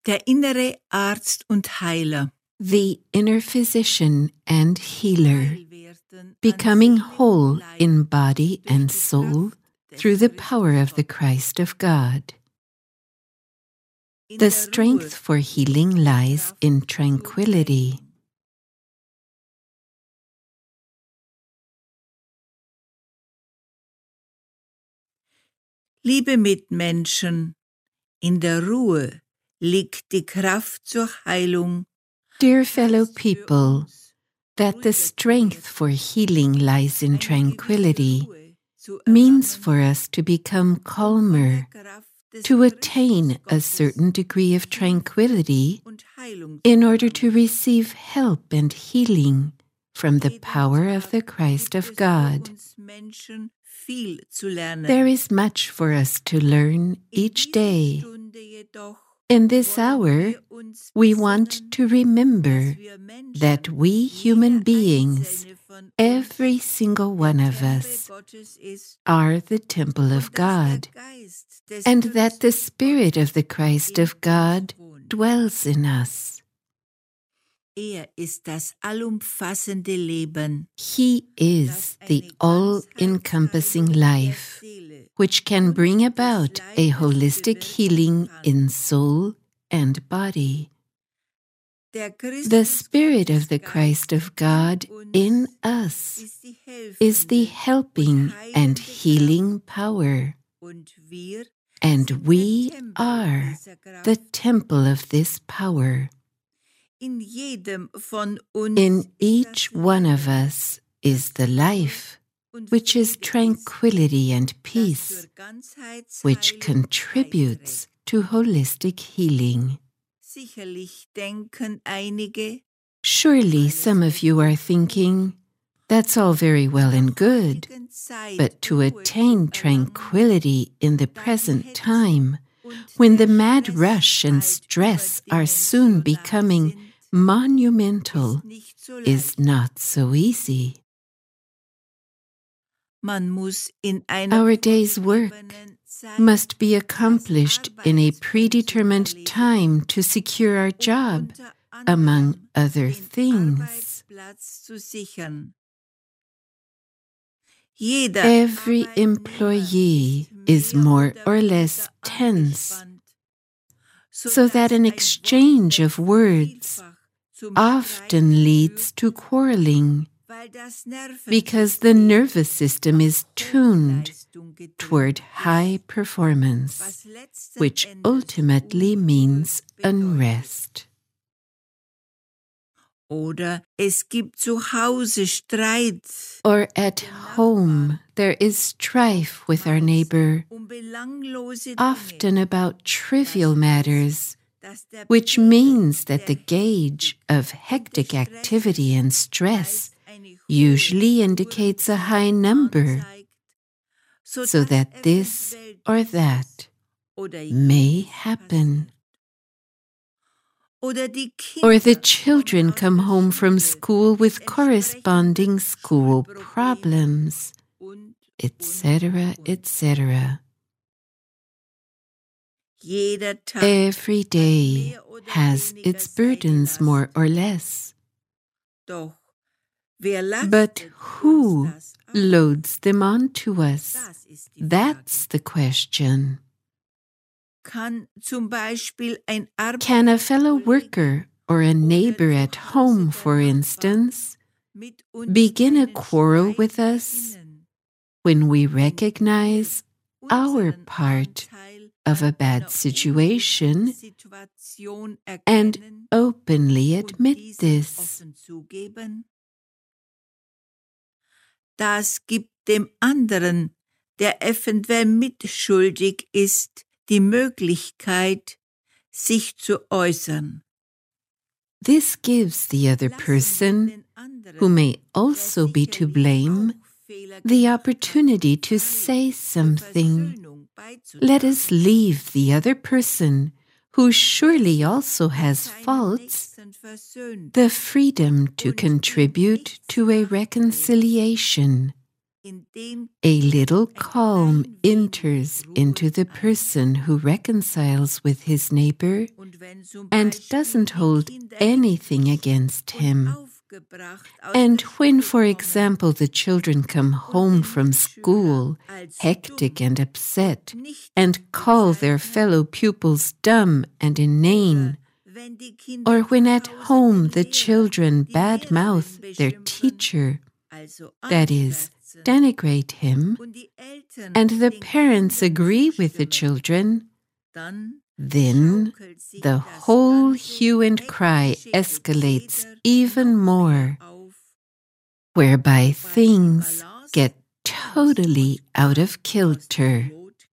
Der innere Arzt und Heiler. The inner physician and healer, becoming whole in body and soul through the power of the Christ of God. The strength for healing lies in tranquility. Liebe Mitmenschen, in der Ruhe liegt die Kraft zur Heilung. Dear fellow people, that the strength for healing lies in tranquility means for us to become calmer, to attain a certain degree of tranquility in order to receive help and healing from the power of the Christ of God. There is much for us to learn each day. In this hour, we want to remember that we human beings, every single one of us, are the temple of God, and that the Spirit of the Christ of God dwells in us. Ist das allumfassende Leben. He is the all-encompassing life, which can bring about a holistic healing in soul and body. The Spirit of the Christ of God in us is the helping and healing power, and we are the temple of this power. In each one of us is the life, which is tranquility and peace, which contributes to holistic healing. Surely some of you are thinking, that's all very well and good, but to attain tranquility in the present time, when the mad rush and stress are soon becoming monumental, is not so easy. Our day's work must be accomplished in a predetermined time to secure our job, among other things. Every employee is more or less tense, so that an exchange of words often leads to quarreling, because the nervous system is tuned toward high performance, which ultimately means unrest. Oder es gibt zu Hause Streit. Or at home there is strife with our neighbor, often about trivial matters, which means that the gauge of hectic activity and stress usually indicates a high number, so that this or that may happen. Or the children come home from school with corresponding school problems, etc., etc. Every day has its burdens more or less. But who loads them onto us? That's the question. Kann zum Beispiel ein Can a fellow worker or a neighbor at home, for instance, begin a quarrel with us when we recognize our part of a bad situation and openly admit this? Das gibt dem anderen, der eventuell mitschuldig ist, die Möglichkeit, sich zu äußern. This gives the other person, who may also be to blame, the opportunity to say something. Let us leave the other person, who surely also has faults, the freedom to contribute to a reconciliation. A little calm enters into the person who reconciles with his neighbor, and doesn't hold anything against him. And when, for example, the children come home from school, hectic and upset, and call their fellow pupils dumb and inane, or when at home the children badmouth their teacher, that is, denigrate him, and the parents agree with the children, then the whole hue and cry escalates even more, whereby things get totally out of kilter.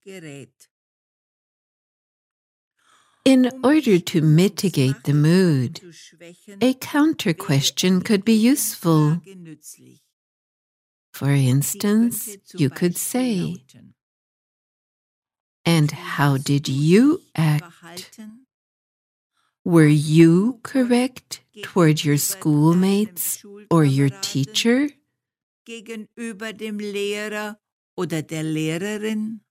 In order to mitigate the mood, a counter-question could be useful. For instance, you could say, "And how did you act? Were you correct toward your schoolmates or your teacher?" Gegenüber dem Lehrer oder der Lehrerin?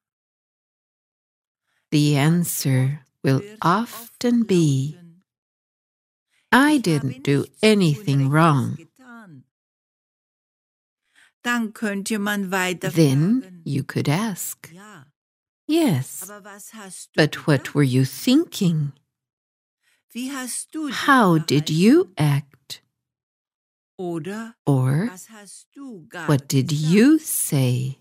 The answer will often be, "I didn't do anything wrong." Dann könnte man weiter Then fragen, you could ask, ja, "Yes, aber was hast du but what gedacht? were you thinking? Wie hast du dich How did verhalten? you act? Oder Or was hast du gar what did gesagt? you say?"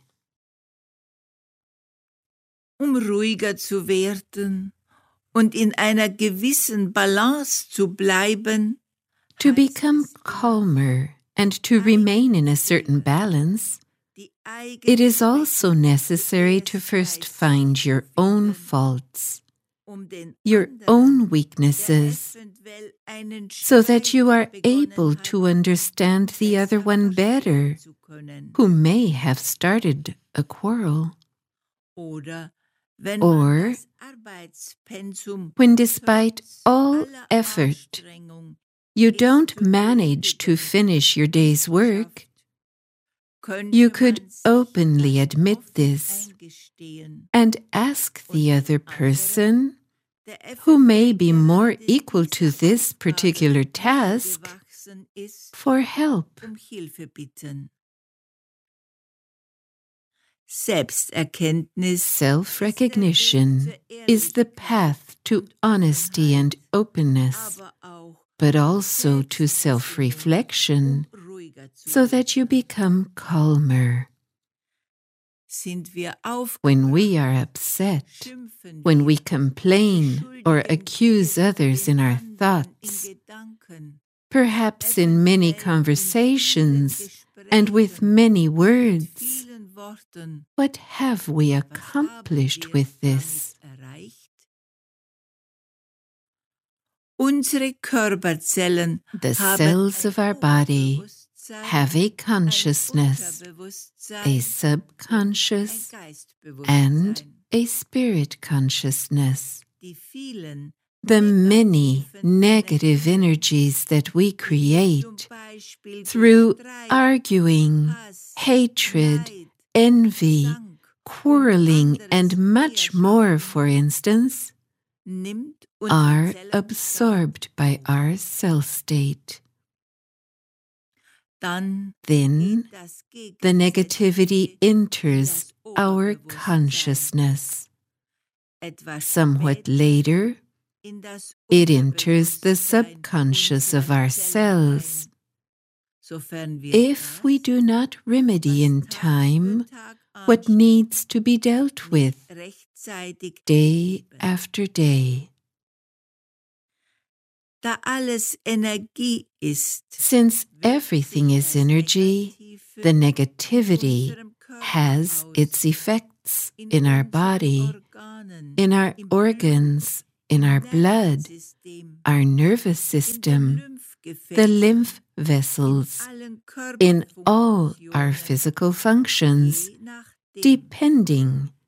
Ruhiger zu werden und in einer gewissen Balance zu bleiben, To heißt become es, calmer and to remain in a certain balance, die it is eigenen also Schwächen necessary to zuerst first bei sich find zu your own finden, faults, den your anderen, own der weaknesses, eventuell einen so that you are Streit begonnen able hat, to understand the other besser one verstehen better, zu können. who may have started a quarrel. Oder wenn Or man das Arbeitspensum when despite trotz all aller effort, Anstrengung you nicht don't zu manage to bewältigen finish your day's work, könnte you man could sich openly das admit offen this eingestehen and ask und the den other person, der who may be eventuell more gerade equal to dieser this Aufgabe particular näher task, gewachsen ist, for help. Hilfe bitten. Selbsterkenntnis Self-recognition is the path to honesty and openness, aber auch but also to self-reflection, ruhiger zu so that you become calmer. Sind wir When we are upset, schimpfen when wir, we complain or beschuldigen accuse wir others den in our anderen thoughts, in Gedanken, perhaps in many eventuell in conversations vielen and with Gesprächen, many mit words, vielen Worten, what have we was accomplished haben wir with this? damit erreicht? Unsere Körperzellen The haben cells ein of our body Oberbewusstsein, have a ein consciousness, Unterbewusstsein a und ein subconscious Geistbewusstsein. and a spirit consciousness. Die vielen The many negativen negative Energien, energies that we zum create Beispiel through durch Streit, arguing, Hass, hatred, Neid, envy, Zank quarreling, und and anderes much mehr more, schaffen, for instance, nimmt are unser Zellenstaat absorbed by auf. our cell state. Dann Then geht das the negativity Gegensätzliche in enters das our Oberbewusstsein. consciousness. Etwas Somewhat später later, in das it enters the Unterbewusstsein subconscious of unserer our Zellen cells. ein. Sofern wir If we do not remedy in time what needs to be dealt with rechtzeitig day after day. Da alles Energie ist, Since everything is energy, the negativity has its effects in our body, in our organs, in our blood, our nervous system, the lymph vessels, in all our physical functions, depending